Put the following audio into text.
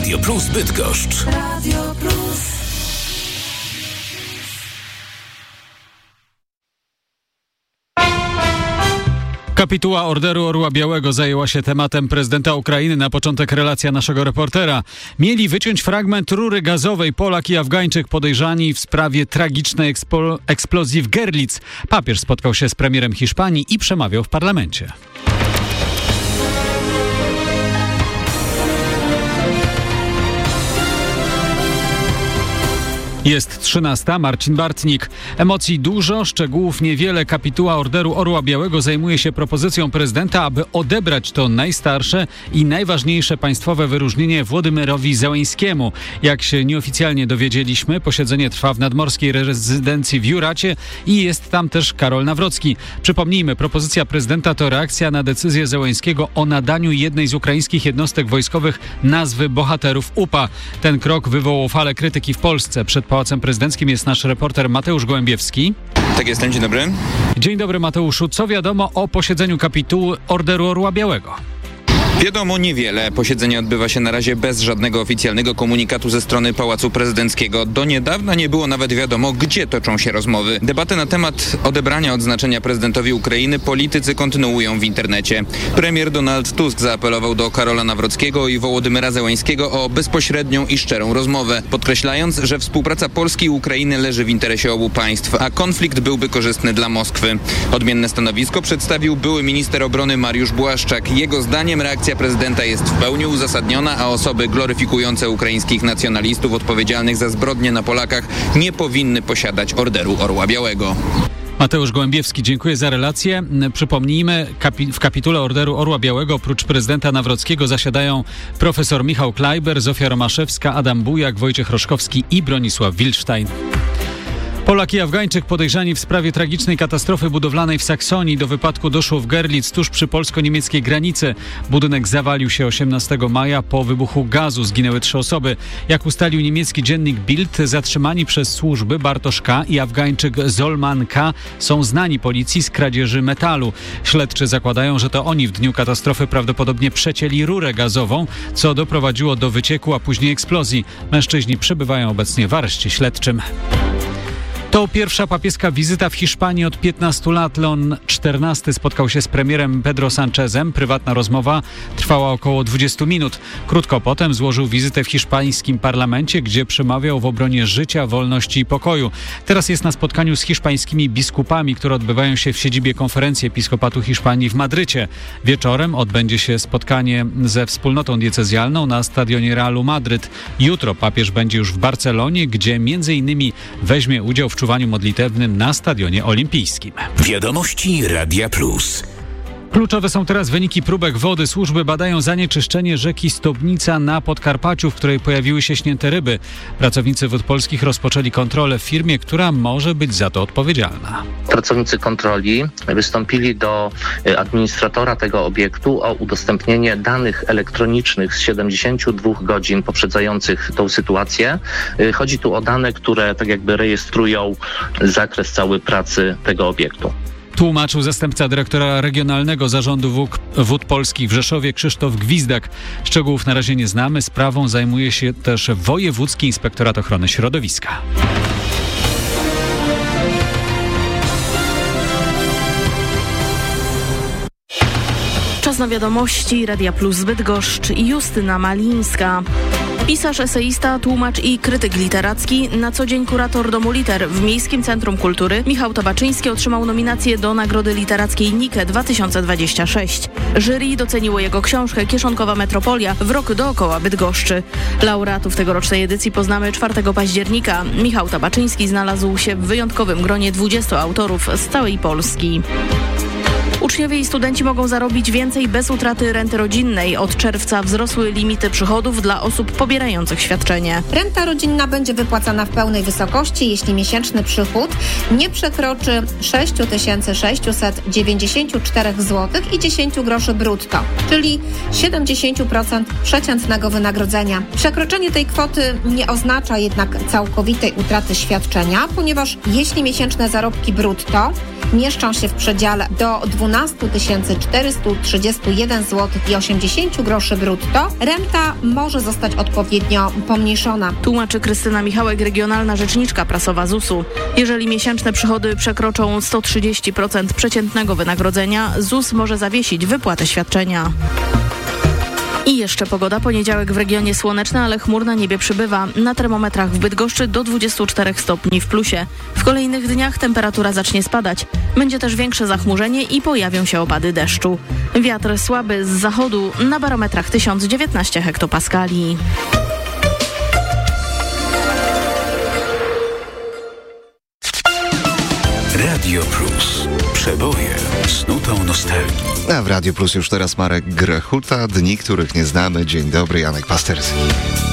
Radio Plus Bydgoszcz. Radio Plus. Kapituła Orderu Orła Białego zajęła się tematem prezydenta Ukrainy. Na początek relacja naszego reportera. Mieli wyciąć fragment rury gazowej. Polak i Afgańczyk podejrzani w sprawie tragicznej eksplozji w Görlitz. Papież spotkał się z premierem Hiszpanii i przemawiał w parlamencie. Jest 13. Marcin Bartnik. Emocji dużo, szczegółów niewiele. Kapituła Orderu Orła Białego zajmuje się propozycją prezydenta, aby odebrać to najstarsze i najważniejsze państwowe wyróżnienie Włodymyrowi Zełenskiemu. Jak się nieoficjalnie dowiedzieliśmy, posiedzenie trwa w nadmorskiej rezydencji w Juracie i jest tam też Karol Nawrocki. Przypomnijmy, propozycja prezydenta to reakcja na decyzję Zełenskiego o nadaniu jednej z ukraińskich jednostek wojskowych nazwy bohaterów UPA. Ten krok wywołał falę krytyki w Polsce. Przed Pałacem Prezydenckim jest nasz reporter Mateusz Gołębiewski. Tak jestem, dzień dobry. Dzień dobry, Mateuszu. Co wiadomo o posiedzeniu kapituły Orderu Orła Białego? Wiadomo niewiele. Posiedzenie odbywa się na razie bez żadnego oficjalnego komunikatu ze strony Pałacu Prezydenckiego. Do niedawna nie było nawet wiadomo, gdzie toczą się rozmowy. Debaty na temat odebrania odznaczenia prezydentowi Ukrainy politycy kontynuują w internecie. Premier Donald Tusk zaapelował do Karola Nawrockiego i Wołodymyra Zełenskiego o bezpośrednią i szczerą rozmowę, podkreślając, że współpraca Polski i Ukrainy leży w interesie obu państw, a konflikt byłby korzystny dla Moskwy. Odmienne stanowisko przedstawił były minister obrony Mariusz Błaszczak. Jego zdaniem reakcja prezydenta jest w pełni uzasadniona, a osoby gloryfikujące ukraińskich nacjonalistów odpowiedzialnych za zbrodnie na Polakach nie powinny posiadać Orderu Orła Białego. Mateusz Gołębiewski, dziękuję za relację. Przypomnijmy, w kapitule Orderu Orła Białego oprócz prezydenta Nawrockiego zasiadają profesor Michał Klajber, Zofia Romaszewska, Adam Bujak, Wojciech Roszkowski i Bronisław Wilczstein. Polak i Afgańczyk podejrzani w sprawie tragicznej katastrofy budowlanej w Saksonii. Do wypadku doszło w Görlitz tuż przy polsko-niemieckiej granicy. Budynek zawalił się 18 maja po wybuchu gazu. Zginęły 3 osoby. Jak ustalił niemiecki dziennik Bild, zatrzymani przez służby Bartosz K. i Afgańczyk Zolman K. są znani policji z kradzieży metalu. Śledczy zakładają, że to oni w dniu katastrofy prawdopodobnie przecięli rurę gazową, co doprowadziło do wycieku, a później eksplozji. Mężczyźni przebywają obecnie w areszcie śledczym. To pierwsza papieska wizyta w Hiszpanii od 15 lat. Leon XIV spotkał się z premierem Pedro Sánchezem. Prywatna rozmowa trwała około 20 minut. Krótko potem złożył wizytę w hiszpańskim parlamencie, gdzie przemawiał w obronie życia, wolności i pokoju. Teraz jest na spotkaniu z hiszpańskimi biskupami, które odbywają się w siedzibie Konferencji Episkopatu Hiszpanii w Madrycie. Wieczorem odbędzie się spotkanie ze wspólnotą diecezjalną na stadionie Realu Madryt. Jutro papież będzie już w Barcelonie, gdzie m.in. weźmie udział w czuwaniu modlitewnym na Stadionie Olimpijskim. Wiadomości Radia Plus. Kluczowe są teraz wyniki próbek wody. Służby badają zanieczyszczenie rzeki Stobnica na Podkarpaciu, w której pojawiły się śnięte ryby. Pracownicy Wód Polskich rozpoczęli kontrolę w firmie, która może być za to odpowiedzialna. Pracownicy kontroli wystąpili do administratora tego obiektu o udostępnienie danych elektronicznych z 72 godzin poprzedzających tą sytuację. Chodzi tu o dane, które tak jakby rejestrują zakres cały pracy tego obiektu. Tłumaczył zastępca dyrektora Regionalnego Zarządu Wód Polskich w Rzeszowie Krzysztof Gwizdak. Szczegółów na razie nie znamy. Sprawą zajmuje się też Wojewódzki Inspektorat Ochrony Środowiska. Czas na wiadomości Radia Plus Bydgoszcz i Justyna Malińska. Pisarz, eseista, tłumacz i krytyk literacki, na co dzień kurator Domu Liter w Miejskim Centrum Kultury, Michał Tobaczyński otrzymał nominację do Nagrody Literackiej Nike 2026. Jury doceniło jego książkę Kieszonkowa Metropolia w rok dookoła Bydgoszczy. Laureatów tegorocznej edycji poznamy 4 października. Michał Tobaczyński znalazł się w wyjątkowym gronie 20 autorów z całej Polski. Uczniowie i studenci mogą zarobić więcej bez utraty renty rodzinnej. Od czerwca wzrosły limity przychodów dla osób pobierających świadczenie. Renta rodzinna będzie wypłacana w pełnej wysokości, jeśli miesięczny przychód nie przekroczy 6694 zł i 10 groszy brutto, czyli 70% przeciętnego wynagrodzenia. Przekroczenie tej kwoty nie oznacza jednak całkowitej utraty świadczenia, ponieważ jeśli miesięczne zarobki brutto mieszczą się w przedziale do 12 12 431 zł i 80 groszy brutto, renta może zostać odpowiednio pomniejszona. Tłumaczy Krystyna Michałek, regionalna rzeczniczka prasowa ZUS-u. Jeżeli miesięczne przychody przekroczą 130% przeciętnego wynagrodzenia, ZUS może zawiesić wypłatę świadczenia. I jeszcze pogoda. Poniedziałek w regionie słoneczny, ale chmur na niebie przybywa. Na termometrach w Bydgoszczy do 24 stopni w plusie. W kolejnych dniach temperatura zacznie spadać. Będzie też większe zachmurzenie i pojawią się opady deszczu. Wiatr słaby z zachodu, na barometrach 1019 hektopaskali. Radio Plus. Przeboje z nutą nostalgii. A w Radio Plus już teraz Marek Grechuta, Dni, których nie znamy. Dzień dobry, Janek Pasterski.